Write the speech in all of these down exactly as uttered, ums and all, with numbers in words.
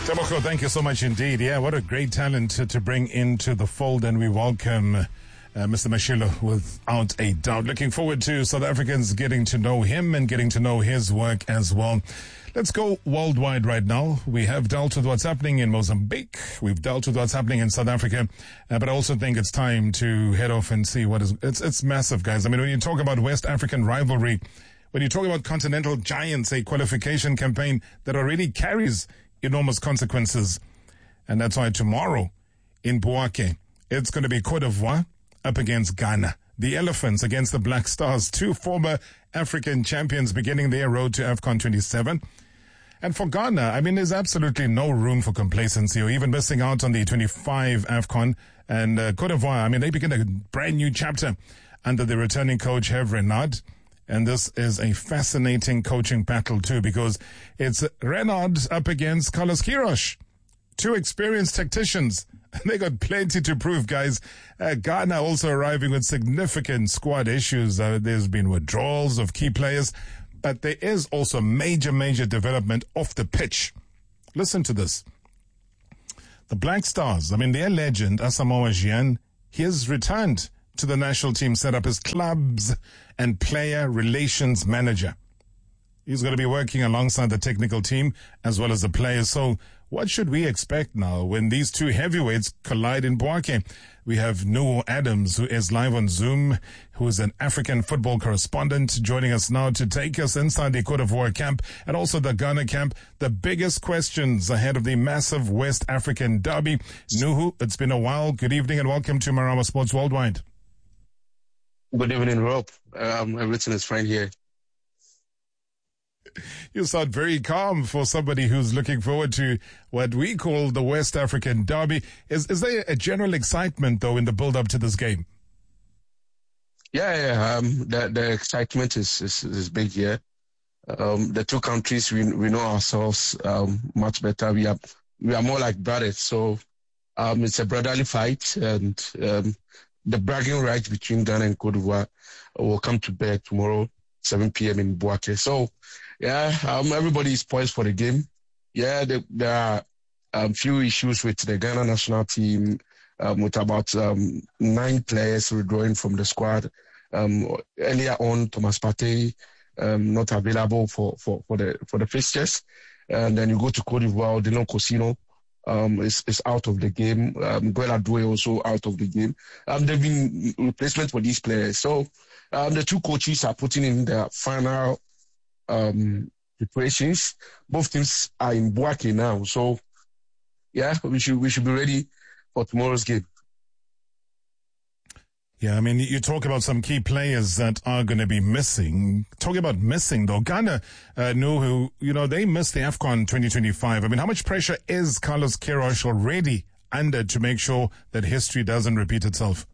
Tebogo, thank you so much indeed. Yeah, what a great talent to, to bring into the fold, and we welcome uh, Mister Mashilo without a doubt. Looking forward to South Africans getting to know him and getting to know his work as well. Let's go worldwide right now. We have dealt with what's happening in Mozambique. We've dealt with what's happening in South Africa. Uh, but I also think it's time to head off and see what is... It's, it's massive, guys. I mean, when you talk about West African rivalry, when you talk about continental giants, a qualification campaign that already carries enormous consequences. And that's why tomorrow in Bouake, it's going to be Cote d'Ivoire up against Ghana. The Elephants against the Black Stars, two former African champions beginning their road to AFCON twenty-seven. And for Ghana, I mean, there's absolutely no room for complacency or even missing out on the twenty-five AFCON. And uh, Cote d'Ivoire, I mean, they begin a brand new chapter under the returning coach, Hervé Renard. And this is a fascinating coaching battle too, because it's Renard up against Carlos Queiroz, two experienced tacticians. They got plenty to prove, guys. Uh, Ghana also arriving with significant squad issues. Uh, there's been withdrawals of key players, but there is also major, major development off the pitch. Listen to this. The Black Stars, I mean, their legend, Asamoah Gyan, he has returned to the national team, set up as clubs and player relations manager. He's going to be working alongside the technical team as well as the players. So what should we expect now when these two heavyweights collide in Bouake? We have Nuhu Adams, who is live on Zoom, who is an African football correspondent, joining us now to take us inside the Cote d'Ivoire camp and also the Ghana camp. The biggest questions ahead of the massive West African derby. Nuhu, it's been a while. Good evening and welcome to Marama Sports Worldwide. Good evening, Rob. Um, everything is fine here. You sound very calm for somebody who's looking forward to what we call the West African derby. Is is there a general excitement, though, in the build-up to this game? Yeah, yeah. Um, the, the excitement is, is, is big here. Um, the two countries, we we know ourselves um, much better. We are we are more like brothers. So um, it's a brotherly fight, and um, the bragging rights between Ghana and Cote d'Ivoire will come to bear tomorrow, seven p.m. in Bouake. So, yeah, um, everybody is poised for the game. Yeah, there, there are a um, few issues with the Ghana national team, um, with about um, nine players withdrawing from the squad. Um, earlier on, Thomas Partey um, not available for, for, for the for the fixtures. And then you go to Cote d'Ivoire, Denon Cosino um, is, is out of the game. Um, Guela Doué also out of the game. Um, there have been replacements for these players. So um, the two coaches are putting in their final um, preparations. Both teams are in Bouake now. So, yeah, we should we should be ready for tomorrow's game. Yeah, I mean, you talk about some key players that are going to be missing. Talking about missing, though, Ghana, uh, Nuhu, you know, they missed the AFCON twenty twenty-five. I mean, how much pressure is Carlos Queiroz already under to make sure that history doesn't repeat itself?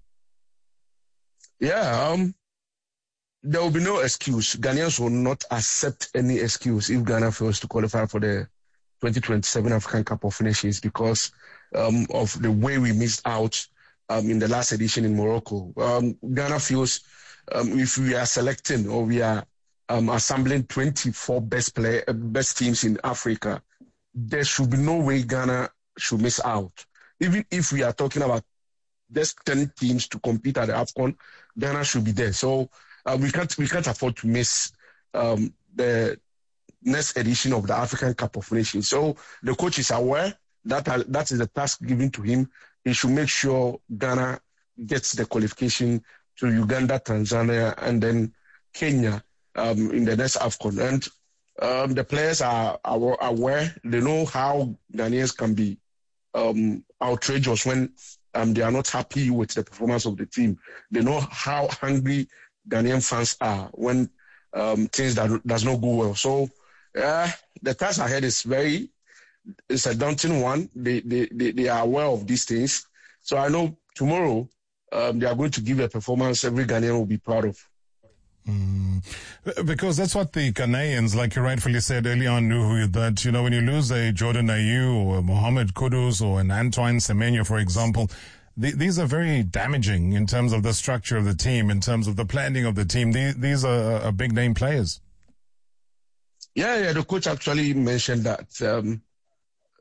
Yeah, um, there will be no excuse. Ghanaians will not accept any excuse if Ghana fails to qualify for the twenty twenty-seven African Cup of Nations because um, of the way we missed out Um, in the last edition in Morocco. Um, Ghana feels um, if we are selecting or we are um, assembling twenty-four best play, uh, best teams in Africa, there should be no way Ghana should miss out. Even if we are talking about just ten teams to compete at the AFCON, Ghana should be there. So uh, we can't we can't afford to miss um, the next edition of the African Cup of Nations. So the coach is aware that uh, that is the task given to him. He should make sure Ghana gets the qualification to Uganda, Tanzania, and then Kenya um, in the next AFCON. And um, the players are, are aware. They know how Ghanaians can be um, outrageous when um, they are not happy with the performance of the team. They know how hungry Ghanaian fans are when um, things that does not go well. So uh, the task ahead is very It's a daunting one. They, they they they are aware of these things. So I know tomorrow um, they are going to give a performance every Ghanaian will be proud of. Mm. Because that's what the Ghanaians, like you rightfully said earlier on, Nuhu, that, you know, when you lose a Jordan Ayew or a Mohamed Kudus or an Antoine Semenyo, for example, th- these are very damaging in terms of the structure of the team, in terms of the planning of the team. These, these are, are big name players. Yeah, yeah. The coach actually mentioned that. Um,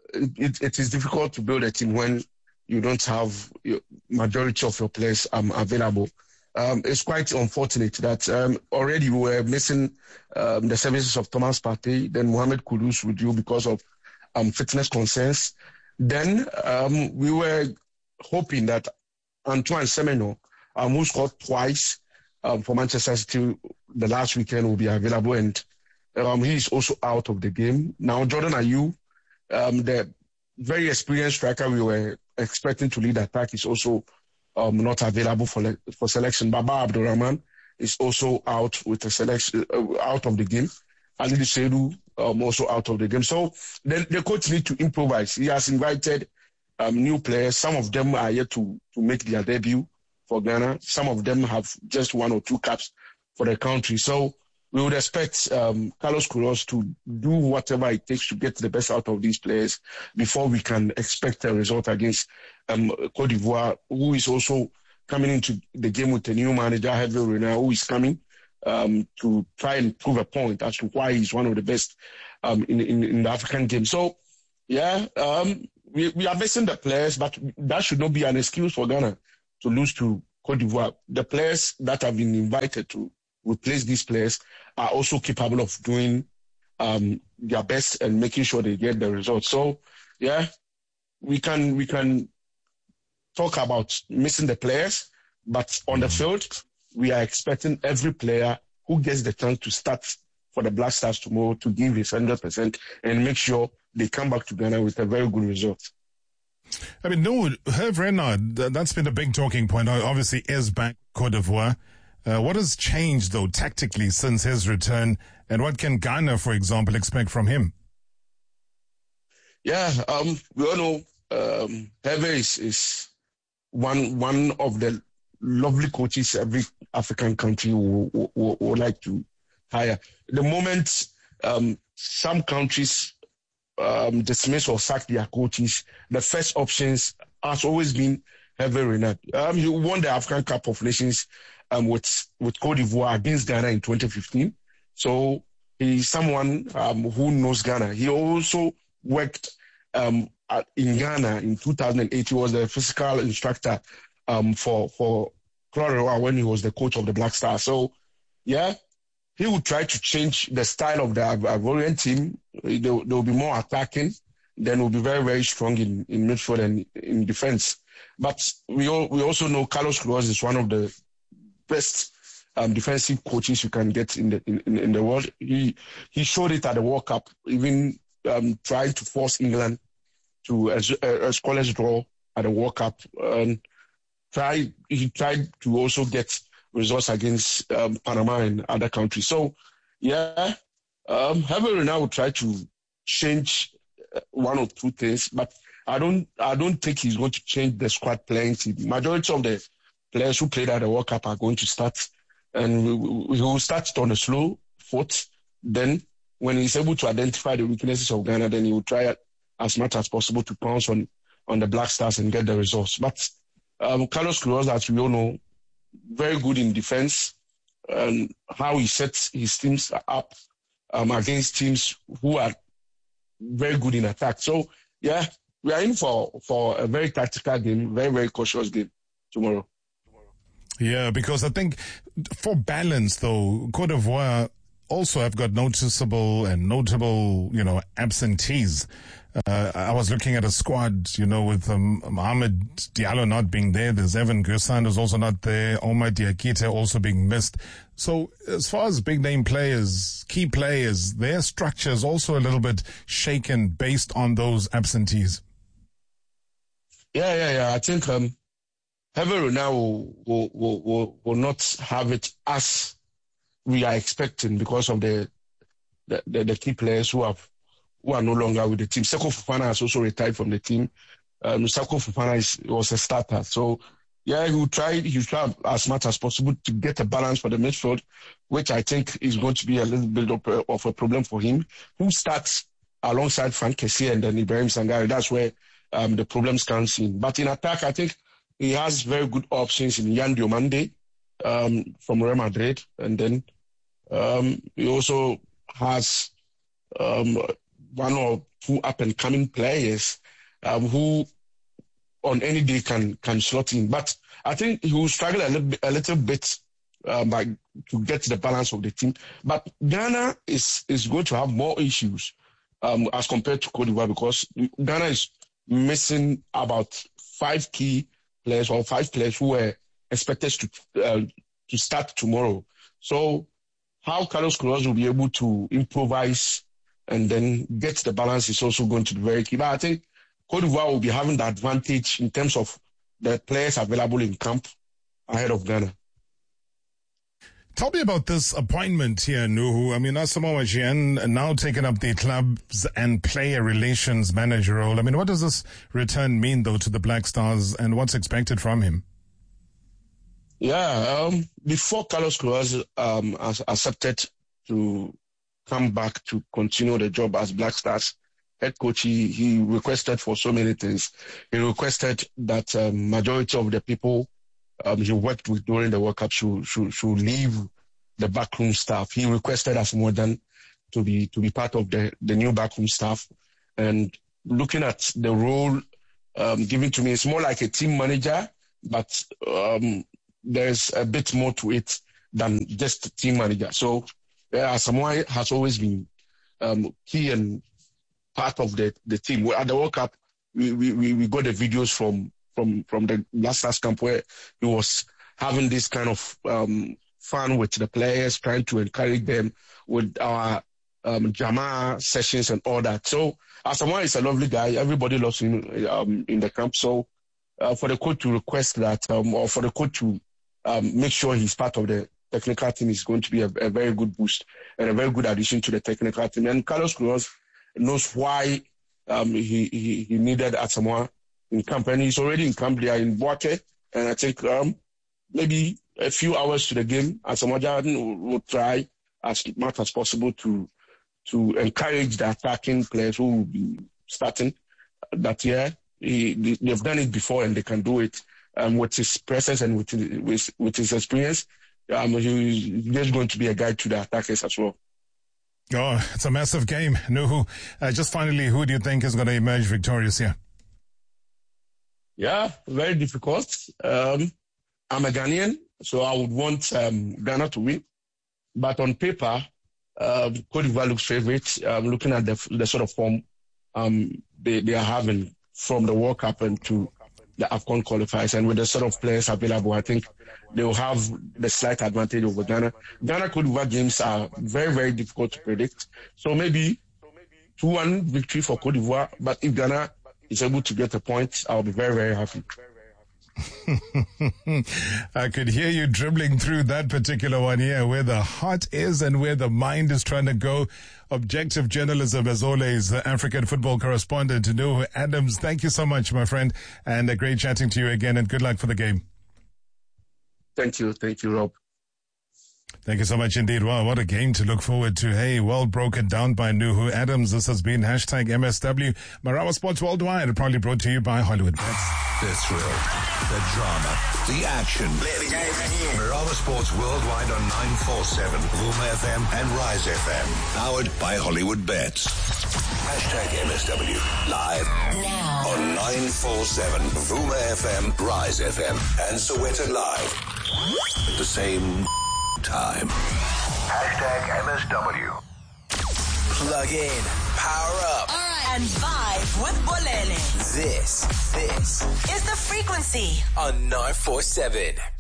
it, it is difficult to build a team when you don't have your majority of your players um, available. Um, it's quite unfortunate that um, already we were missing um, the services of Thomas Partey, then Mohamed Kudus withdrew because of um, fitness concerns. Then um, we were hoping that Antoine Semenyo, um, who scored twice um, for Manchester City the last weekend, will be available, and um, he is also out of the game. Now, Jordan Ayew, um, the very experienced striker we were expecting to lead attack, is also um, not available for for selection. Baba Abdurrahman is also out with the selection, uh, out of the game. Ali Seydou um, also out of the game. So the, the coach need to improvise. He has invited um, new players. Some of them are yet to, to make their debut for Ghana. Some of them have just one or two caps for the country. So we would expect um, Carlos Queiroz to do whatever it takes to get the best out of these players before we can expect a result against um, Cote d'Ivoire, who is also coming into the game with a new manager, Hervé Renard, who is coming um, to try and prove a point as to why he's one of the best um, in, in, in the African game. So, yeah, um, we, we are missing the players, but that should not be an excuse for Ghana to lose to Cote d'Ivoire. The players that have been invited to replace these players are also capable of doing um, their best and making sure they get the results. So, yeah, we can we can talk about missing the players, but on the field, we are expecting every player who gets the chance to start for the Black Stars tomorrow to give his one hundred percent and make sure they come back to Ghana with a very good result. I mean, no, Hervé Renard, that's been a big talking point. Obviously, is back Cote d'Ivoire. Uh, what has changed, though, tactically since his return, and what can Ghana, for example, expect from him? Yeah, um, we all know um, Hervé is, is one one of the lovely coaches every African country would, would, would like to hire. The moment um, some countries um, dismiss or sack their coaches, the first options has always been Hervé Renard. Um, he won the African Cup of Nations um, with, with Cote d'Ivoire against Ghana in twenty fifteen. So he's someone um, who knows Ghana. He also worked um, at, in Ghana in two thousand eight. He was the physical instructor um, for, for Claude Leroy when he was the coach of the Black Stars. So, yeah, he would try to change the style of the Ivorian team. They, they will be more attacking. Then will be very, very strong in, in midfield and in defense. But we all, we also know Carlos Queiroz is one of the best um, defensive coaches you can get in the in, in the world. He he showed it at the World Cup, even um, trying to force England to a, a, a scoreless draw at the World Cup. And try he tried to also get results against um, Panama and other countries. So, yeah, um, Hervé Renard will try to change one or two things, but I don't I don't think he's going to change the squad playing team. Majority of the players who played at the World Cup are going to start, and we, we will start it on a slow foot. Then, when he's able to identify the weaknesses of Ghana, then he will try as much as possible to pounce on, on the Black Stars and get the results. But um, Carlos Queiroz, as we all know, very good in defense, and how he sets his teams up um, against teams who are very good in attack. So, yeah, we are in for, for a very tactical game, very, very cautious game tomorrow. Yeah, because I think for balance, though, Cote d'Ivoire also have got noticeable and notable, you know, absentees. Uh, I was looking at a squad, you know, with um, Mohamed Diallo not being there. There's Evan Gersan who's also not there. Omar Diakite also being missed. So as far as big name players, key players, their structure is also a little bit shaken based on those absentees. Yeah, yeah, yeah. I think um, Hervé Renard will, will, will, will, will not have it as we are expecting because of the the, the, the key players who have who are no longer with the team. Seko Fofana has also retired from the team. Um, Seko Fofana is, was a starter. So, yeah, he will try, he will try as much as possible to get a balance for the midfield, which I think is going to be a little bit of a, of a problem for him. Who starts alongside Frank Kessie and then Ibrahim Sangare? That's where um, the problems comes in. But in attack, I think he has very good options in Yan Diomande um, from Real Madrid. And then um, he also has... Um, one or two up-and-coming players um, who on any day can can slot in. But I think he will struggle a little bit, a little bit um, by, to get the balance of the team. But Ghana is, is going to have more issues um, as compared to Cote d'Ivoire, because Ghana is missing about five key players or five players who were expected to uh, to start tomorrow. So how Carlos Queiroz will be able to improvise and then get the balance is also going to be very key. But I think Cote d'Ivoire will be having the advantage in terms of the players available in camp ahead of Ghana. Tell me about this appointment here, Nuhu. I mean, Asamoah Gyan now taking up the clubs and player relations manager role. I mean, what does this return mean, though, to the Black Stars, and what's expected from him? Yeah, um, before Carlos Queiroz um, accepted to come back to continue the job as Black Stars head coach, he, he requested for so many things. He requested that um, majority of the people um, he worked with during the World Cup should, should, should leave the backroom staff. He requested Asamoah Gyan to be to be part of the, the new backroom staff. And looking at the role um, given to me, it's more like a team manager, but um, there's a bit more to it than just a team manager. So yeah, Asamoah has always been um, key and part of the, the team. At the World Cup, we, we, we got the videos from, from, from the Black Stars camp where he was having this kind of um, fun with the players, trying to encourage them with our um, Jama sessions and all that. So Asamoah is a lovely guy. Everybody loves him um, in the camp. So uh, for the coach to request that, um, or for the coach to um, make sure he's part of the technical team is going to be a, a very good boost and a very good addition to the technical team. And Carlos Queiroz knows why um, he, he, he needed Asamoah in camp. And he's already in camp there in Boake. And I think um, maybe a few hours to the game, Asamoah Gyan will, will try as much as possible to to encourage the attacking players who will be starting that year. He, they've done it before and they can do it um, with his presence and with his, with, with his experience. Um, he's just going to be a guide to the attackers as well. Oh, it's a massive game. Nuhu, uh, just finally, who do you think is going to emerge victorious here? Yeah, very difficult. Um, I'm a Ghanaian, so I would want um, Ghana to win. But on paper, uh, Cote d'Ivoire looks favorite. Um, looking at the, the sort of form um, they, they are having from the World Cup and to the AFCON qualifiers, and with the sort of players available, I think they will have the slight advantage over Ghana. Ghana Cote d'Ivoire games are very, very difficult to predict. So maybe two one victory for Cote d'Ivoire. But if Ghana is able to get a point, I'll be very, very happy. I could hear you dribbling through that particular one here, where the heart is and where the mind is trying to go. Objective journalism, as always, the African football correspondent, Nuhu Adams. Thank you so much, my friend, and a great chatting to you again, and good luck for the game. Thank you. Thank you, Rob. Thank you so much indeed. Wow, what a game to look forward to. Hey, well broken down by Nuhu Adams. This has been hashtag M S W. Marawa Sports Worldwide, probably brought to you by Hollywood Bets. The thrill, the drama, the action. Marawa Sports Worldwide on nine forty-seven, Vuma F M and Rise F M. Powered by Hollywood Bets. Hashtag M S W. Live now on nine forty-seven, Vuma F M, Rise F M, and Soweto Live. At the same time. Hashtag M S W. Plug in, power up, right, and vibe with Bolele. This, this is The Frequency on nine forty-seven.